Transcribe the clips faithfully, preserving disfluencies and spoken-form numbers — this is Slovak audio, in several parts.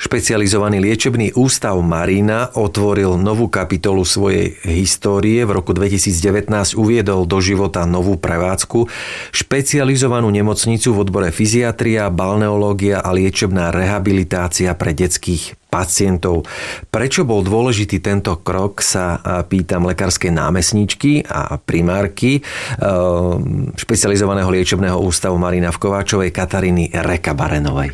Špecializovaný liečebný ústav Marina otvoril novú kapitolu svojej histórie. V roku dvetisícdevätnásť uviedol do života novú prevádzku, špecializovanú nemocnicu v odbore fyziatria, balneológia a liečebná rehabilitácia pre detských pacientov. Prečo bol dôležitý tento krok, sa pýtam lekárskej námestníčky a primárky špecializovaného liečebného ústavu Marina v Kováčovej Kataríny Reka-Barenovej.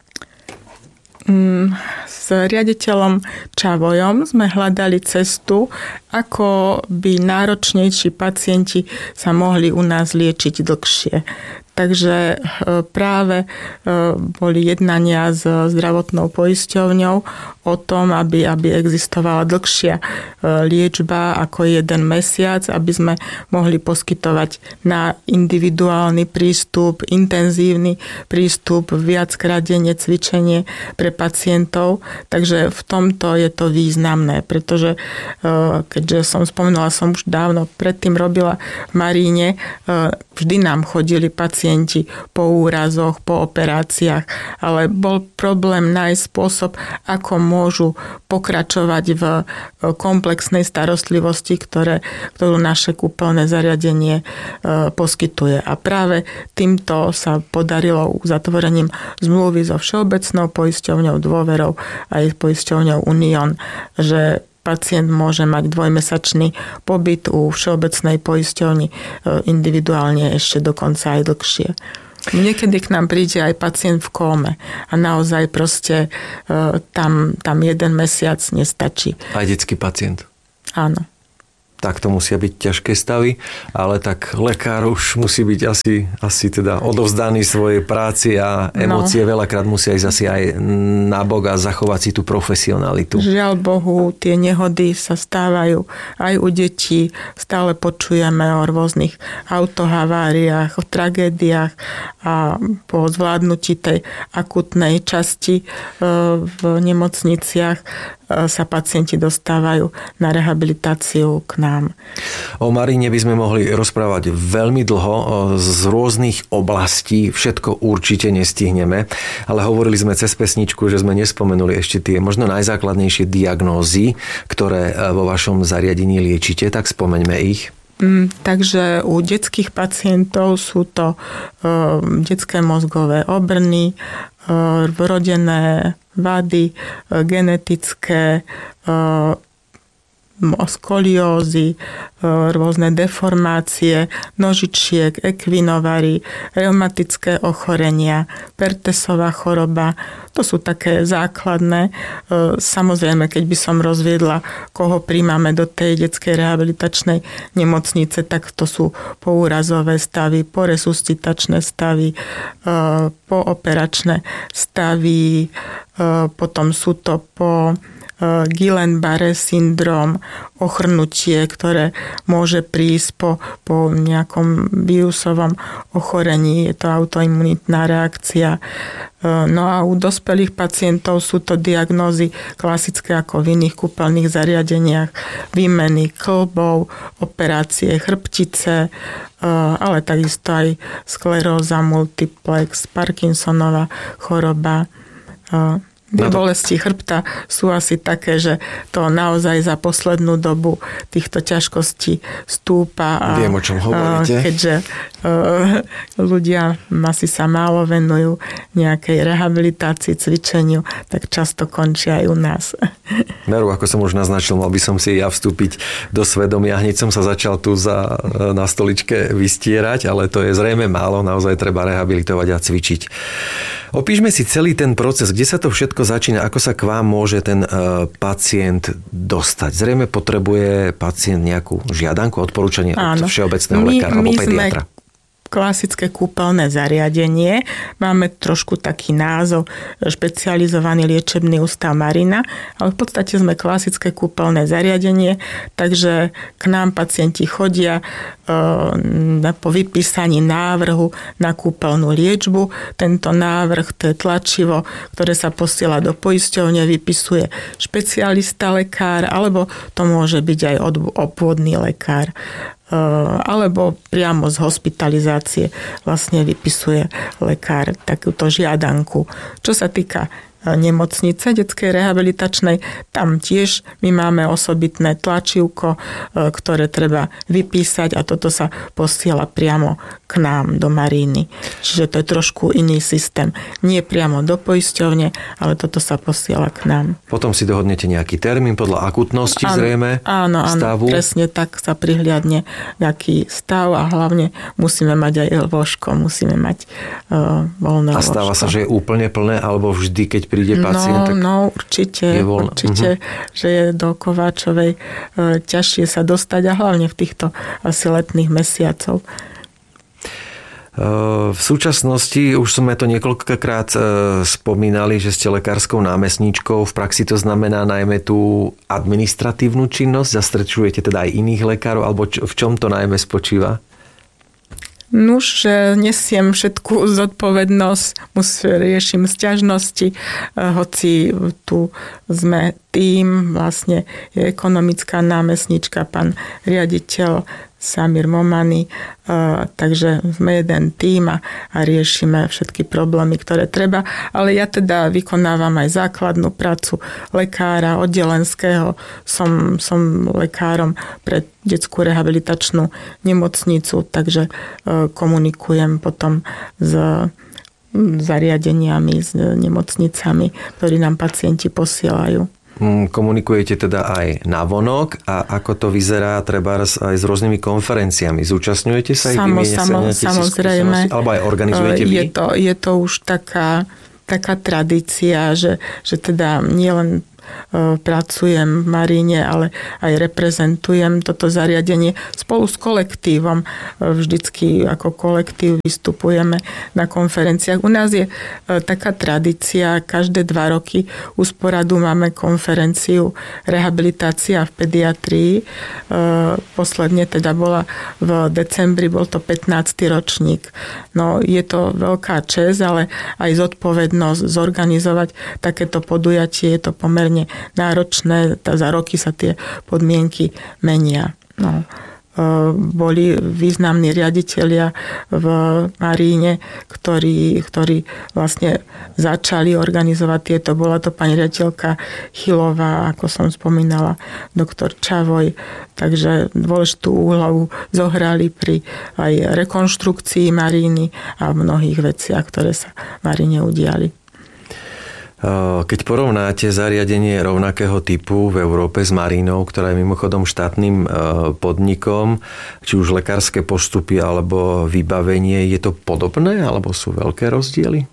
S riaditeľom Čavojom sme hľadali cestu, ako by náročnejší pacienti sa mohli u nás liečiť dlhšie. Takže práve boli jednania s zdravotnou poisťovňou o tom, aby, aby existovala dlhšia liečba ako jeden mesiac, aby sme mohli poskytovať na individuálny prístup, intenzívny prístup, viackrát denne cvičenie pre pacientov. Takže v tomto je to významné, pretože keďže som spomenula, som už dávno predtým robila v Maríne, vždy nám chodili pacienti po úrazoch, po operáciách, ale bol problém nájsť spôsob, ako môžu pokračovať v komplexnej starostlivosti, ktoré, ktorú naše kúpeľné zariadenie poskytuje. A práve týmto sa podarilo uzatvorením zmluvy so Všeobecnou poisťovňou Dôverou aj poisťovňou Unión, že pacient môže mať dvojmesačný pobyt u Všeobecnej poisťovni individuálne ešte dokonca aj dlhšie. Niekedy k nám príde aj pacient v kóme a naozaj proste tam, tam jeden mesiac nestačí. Aj detský pacient? Áno. Tak to musia byť ťažké stavy, ale tak lekár už musí byť asi, asi teda odovzdaný svojej práci a emócie no. Veľakrát musia ísť asi aj nabok a zachovať si tú profesionalitu. Žiaľ Bohu, tie nehody sa stávajú aj u detí. Stále počujeme o rôznych autohaváriách, o tragédiách a po zvládnutí tej akutnej časti v nemocniciach sa pacienti dostávajú na rehabilitáciu k nám. O Maríne by sme mohli rozprávať veľmi dlho z rôznych oblastí. Všetko určite nestihneme, ale hovorili sme cez pesničku, že sme nespomenuli ešte tie možno najzákladnejšie diagnózy, ktoré vo vašom zariadení liečite, tak spomeňme ich. Mm, takže u detských pacientov sú to uh, detské mozgové obrny, uh, vrodené vady, uh, genetické uh, skoliózy, rôzne deformácie, nožičiek, ekvinovary, reumatické ochorenia, Pertesová choroba. To sú také základné. Samozrejme, keď by som rozviedla, koho príjmame do tej detskej rehabilitačnej nemocnice, tak to sú poúrazové stavy, poresuscitačné stavy, pooperačné stavy, potom sú to po Guillain-Barré syndrom, ochrnutie, ktoré môže prísť po, po nejakom vírusovom ochorení. Je to autoimunitná reakcia. No a u dospelých pacientov sú to diagnózy klasické ako v iných kúpeľných zariadeniach. Výmeny kĺbov, operácie chrbtice, ale takisto aj skleróza multiplex, Parkinsonova choroba. Tie bolesti chrbta sú asi také, že to naozaj za poslednú dobu týchto ťažkostí stúpa. A viem, o čom hovoríte. Keďže uh, ľudia asi sa málo venujú nejakej rehabilitácii, cvičeniu, tak často končia aj u nás. Veru, ako som už naznačil, mal by som si ja vstúpiť do svedomia. Hneď som sa začal tu za, na stoličke vystierať, ale to je zrejme málo. Naozaj treba rehabilitovať a cvičiť. Opíšme si celý ten proces, kde sa to všetko začína, ako sa k vám môže ten uh, pacient dostať. Zrejme potrebuje pacient nejakú žiadanku, odporúčanie Áno. od všeobecného my, lekára alebo pediatra. Klasické kúpeľné zariadenie. Máme trošku taký názov špecializovaný liečebný ústav Marina, ale v podstate sme klasické kúpeľné zariadenie, takže k nám pacienti chodia e, po vypísaní návrhu na kúpeľnú liečbu. Tento návrh, to je tlačivo, ktoré sa posiela do poisťovne, vypisuje špecialista lekár, alebo to môže byť aj obvodný lekár. Alebo priamo z hospitalizácie vlastne vypisuje lekár takúto žiadanku. Čo sa týka nemocnice detskej rehabilitačnej. Tam tiež my máme osobitné tlačívko, ktoré treba vypísať a toto sa posiela priamo k nám do Maríny. Čiže to je trošku iný systém. Nie priamo do poisťovne, ale toto sa posiela k nám. Potom si dohodnete nejaký termín podľa akutnosti áno, zrejme áno, stavu? Áno, presne tak sa prihliadne, aký stav a hlavne musíme mať aj lôžko, musíme mať uh, voľné lôžko. A stáva sa, že je úplne plné, alebo vždy, keď príde pacient, no, tak no, určite, je voľné? Určite, uh-huh. že je do Kováčovej uh, ťažšie sa dostať a hlavne v týchto asi letných mesiacov. V súčasnosti, už sme to niekoľkokrát spomínali, že ste lekárskou námestníčkou. V praxi to znamená najmä tú administratívnu činnosť. Zastrečujete teda aj iných lekárov, alebo v čom to najmä spočíva? Nuž, že nesiem všetku zodpovednosť, riešim sťažnosti, hoci tu sme tým, vlastne je ekonomická námestnička, pán riaditeľ Samir Momany, takže sme jeden tím a, a riešime všetky problémy, ktoré treba, ale ja teda vykonávam aj základnú prácu lekára oddelenského, som, som lekárom pre detskú rehabilitačnú nemocnicu, takže komunikujem potom s zariadeniami, s nemocnicami, ktorí nám pacienti posielajú. Komunikujete teda aj navonok a ako to vyzerá treba aj s rôznymi konferenciami. Zúčastňujete sa ich? Samo, samo, samozrejme. Alebo aj organizujete vy? Je to, je to už taká, taká tradícia, že, že teda nielen pracujem v Maríne, ale aj reprezentujem toto zariadenie spolu s kolektívom. Vždycky ako kolektív vystupujeme na konferenciách. U nás je taká tradícia, každé dva roky usporadu máme konferenciu rehabilitácia v pediatrii. Posledne teda bola v decembri, bol to pätnásty ročník. No je to veľká česť, ale aj zodpovednosť zorganizovať takéto podujatie, je to pomerne náročné, za roky sa tie podmienky menia. No, boli významní riaditelia v Maríne, ktorí, ktorí vlastne začali organizovať tieto. Bola to pani riaditeľka Chylová, ako som spomínala, doktor Čavoj, takže dôležitú úlohu zohrali pri aj rekonštrukcii Maríny a v mnohých veciach, ktoré sa v Maríne udiali. Keď porovnáte zariadenie rovnakého typu v Európe s Marínou, ktorá je mimochodom štátnym podnikom, či už lekárske postupy alebo vybavenie, je to podobné alebo sú veľké rozdiely?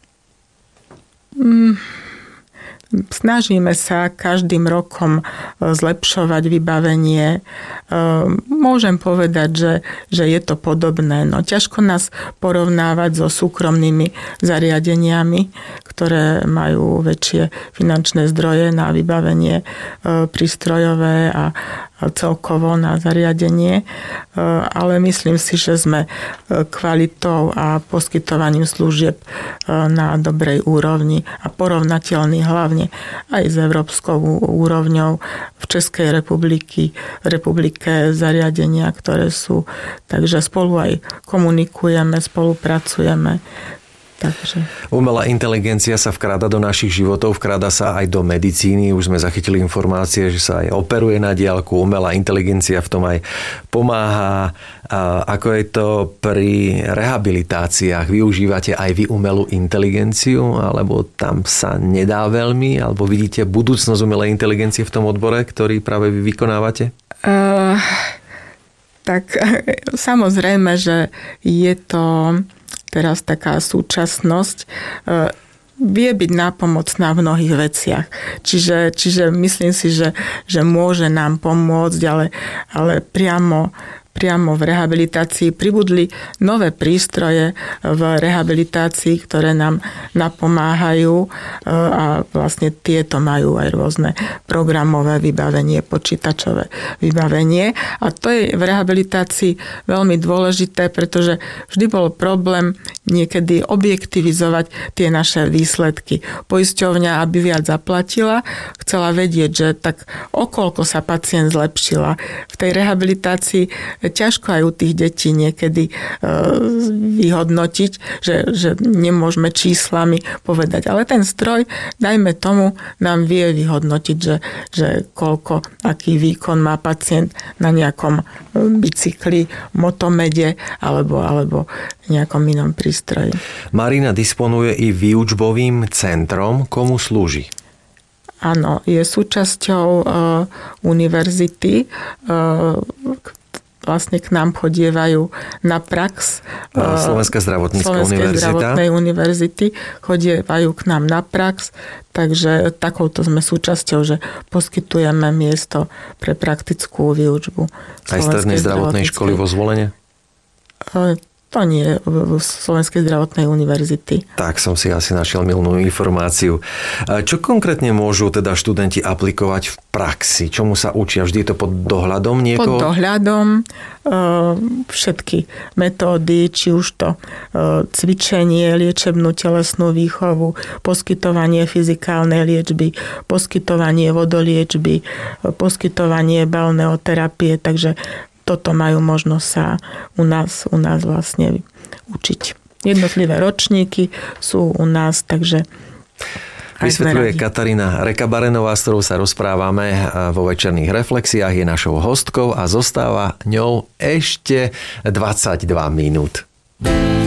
Mm. Snažíme sa každým rokom zlepšovať vybavenie. Môžem povedať, že, že je to podobné. No, ťažko nás porovnávať so súkromnými zariadeniami, ktoré majú väčšie finančné zdroje na vybavenie prístrojové a celkovo na zariadenie, ale myslím si, že sme kvalitou a poskytovaním služieb na dobrej úrovni a porovnateľný hlavne aj s európskou úrovňou v Českej republiky, republike zariadenia, ktoré sú. Takže spolu aj komunikujeme, spolupracujeme. Takže. Umelá inteligencia sa vkráda do našich životov, vkráda sa aj do medicíny. Už sme zachytili informácie, že sa aj operuje na diaľku. Umelá inteligencia v tom aj pomáha. A ako je to pri rehabilitáciách? Využívate aj vy umelú inteligenciu? Alebo tam sa nedá veľmi? Alebo vidíte budúcnosť umelej inteligencie v tom odbore, ktorý práve vy vykonávate? Uh, tak samozrejme, že je to teraz taká súčasnosť, vie byť nápomocná v mnohých veciach. Čiže, čiže myslím si, že, že môže nám pomôcť, ale, ale priamo priamo v rehabilitácii pribudli nové prístroje v rehabilitácii, ktoré nám napomáhajú a vlastne tieto majú aj rôzne programové vybavenie, počítačové vybavenie. A to je v rehabilitácii veľmi dôležité, pretože vždy bol problém niekedy objektivizovať tie naše výsledky. Poisťovňa, aby viac zaplatila, chcela vedieť, že tak okolko sa pacient zlepšila. V tej rehabilitácii ťažko aj u tých detí niekedy vyhodnotiť, že, že nemôžeme číslami povedať. Ale ten stroj, dajme tomu, nám vie vyhodnotiť, že, že koľko, aký výkon má pacient na nejakom bicykli, motomede alebo, alebo nejakom inom prístroji. Marina disponuje i výučbovým centrom. Komu slúži? Áno, je súčasťou uh, univerzity. Uh, vlastne k nám chodievajú na prax. Uh, Slovenská zdravotnícka Slovenskej univerzita. zdravotnej univerzity chodievajú k nám na prax. Takže takouto sme súčasťou, že poskytujeme miesto pre praktickú výučbu. Aj strednej zdravotnej školy vo Zvolene? To nie, v Slovenskej zdravotnej univerzity. Tak som si asi našiel milnú informáciu. Čo konkrétne môžu teda študenti aplikovať v praxi? Čomu sa učia? Vždy je to pod dohľadom niekoho? Pod dohľadom všetky metódy, či už to cvičenie, liečebnú telesnú výchovu, poskytovanie fyzikálnej liečby, poskytovanie vodoliečby, poskytovanie balneoterapie, takže toto majú možnosť sa u nás, u nás vlastne učiť. Jednotlivé ročníky sú u nás, takže vysvetľuje Katarína Reka-Barenová, s ktorou sa rozprávame vo večerných reflexiách, je našou hostkou a zostáva ňou ešte dvadsaťdva minút.